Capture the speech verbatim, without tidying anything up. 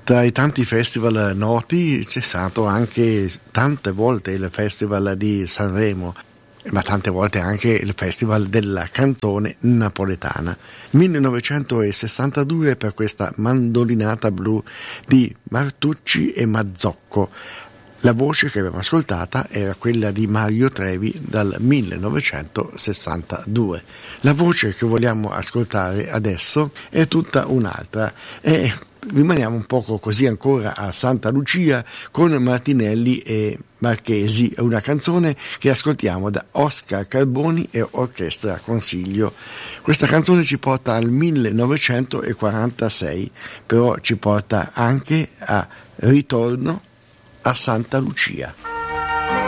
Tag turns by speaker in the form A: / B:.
A: Tra i tanti festival noti c'è stato anche tante volte il Festival di Sanremo, ma tante volte anche il Festival della canzone napoletana. millenovecentosessantadue per questa Mandolinata blu di Martucci e Mazzocco. La voce che abbiamo ascoltata era quella di Mario Trevi dal millenovecentosessantadue. La voce che vogliamo ascoltare adesso è tutta un'altra. E rimaniamo un poco così ancora a Santa Lucia con Martinelli e Marchesi, una canzone che ascoltiamo da Oscar Carboni e Orchestra Consiglio. Questa canzone ci porta al millenovecentoquarantasei, però ci porta anche a Ritorno a Santa Lucia.